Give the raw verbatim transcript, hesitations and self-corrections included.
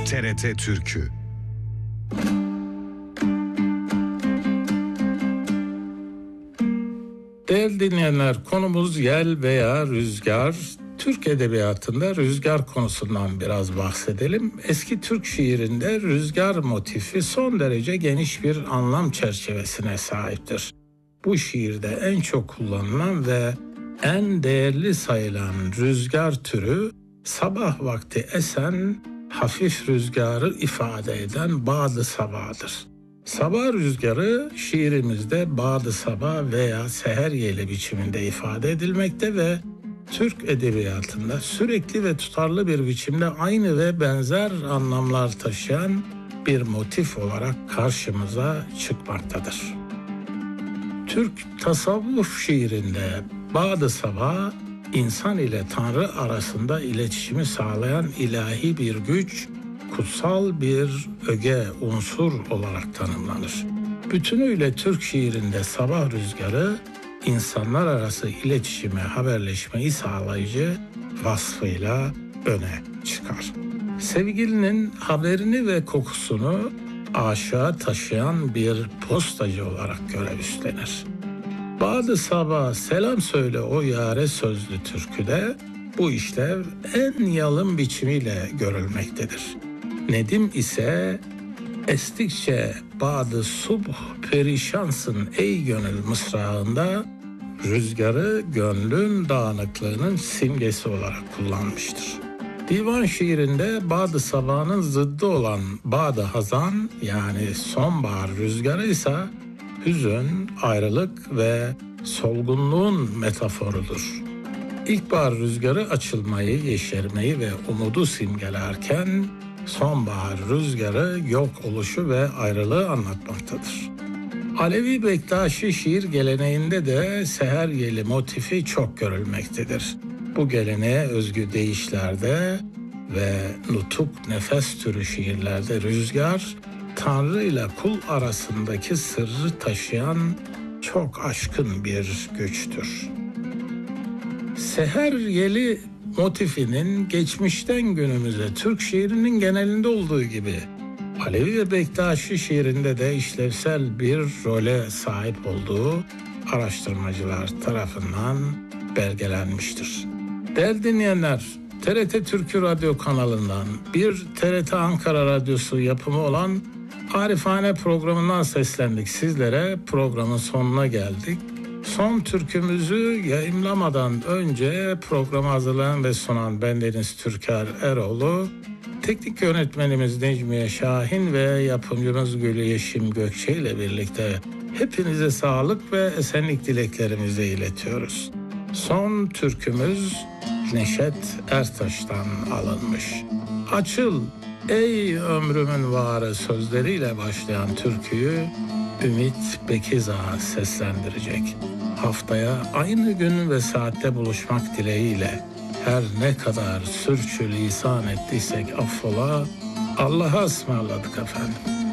T R T Türkü. Değerli dinleyenler, konumuz yel veya rüzgar. Türk edebiyatında rüzgar konusundan biraz bahsedelim. Eski Türk şiirinde rüzgar motifi son derece geniş bir anlam çerçevesine sahiptir. Bu şiirde en çok kullanılan ve en değerli sayılan rüzgar türü sabah vakti esen hafif rüzgarı ifade eden Bâd-ı Sabah'dır. Sabah rüzgarı şiirimizde Bâd-ı Sabah veya seher yeli biçiminde ifade edilmekte ve Türk edebiyatında sürekli ve tutarlı bir biçimde aynı ve benzer anlamlar taşıyan bir motif olarak karşımıza çıkmaktadır. Türk tasavvuf şiirinde Bâd-ı Sabah, insan ile Tanrı arasında iletişimi sağlayan ilahi bir güç, kutsal bir öge unsur olarak tanımlanır. Bütünüyle Türk şiirinde sabah rüzgarı, insanlar arası iletişime, haberleşmeyi sağlayıcı vasfıyla öne çıkar. Sevgilinin haberini ve kokusunu aşağı taşıyan bir postacı olarak görev üstlenir. Bâd-ı Sabah selam söyle o yâre sözlü türküde bu işlev en yalın biçimiyle görülmektedir. Nedim ise estikçe Bâd-ı Subh perişansın ey gönül mısrağında rüzgarı gönlün dağınıklığının simgesi olarak kullanmıştır. Divan şiirinde Bâd-ı Sabah'ın zıddı olan Bâd-ı Hazan yani sonbahar rüzgarı ise hüzün, ayrılık ve solgunluğun metaforudur. İlkbahar rüzgarı açılmayı, yeşermeyi ve umudu simgelerken sonbahar rüzgarı yok oluşu ve ayrılığı anlatmaktadır. Alevi Bektaşi şiir geleneğinde de seher yeli motifi çok görülmektedir. Bu geleneğe özgü deyişlerde ve nutuk nefes türü şiirlerde rüzgar, Tanrı ile kul arasındaki sırrı taşıyan çok aşkın bir güçtür. Seher yeli motifinin geçmişten günümüze Türk şiirinin genelinde olduğu gibi Alevi ve Bektaşi şiirinde de işlevsel bir role sahip olduğu araştırmacılar tarafından belgelenmiştir. Değerli dinleyenler, T R T Türkü Radyo kanalından bir T R T Ankara Radyosu yapımı olan Arifane programından seslendik sizlere. Programın sonuna geldik. Son türkümüzü yayımlamadan önce programı hazırlayan ve sunan bendeniz Türker Eroğlu, teknik yönetmenimiz Necmiye Şahin ve yapımcımız Gülü Yeşim Gökçe ile birlikte hepinize sağlık ve esenlik dileklerimizi iletiyoruz. Son türkümüz Neşet Ertaş'tan alınmış. Açıl ey ömrümün varı sözleriyle başlayan türküyü Ümit Bekiza seslendirecek. Haftaya aynı gün ve saatte buluşmak dileğiyle her ne kadar sürçülisan ettiysek affola, Allah'a ısmarladık efendim.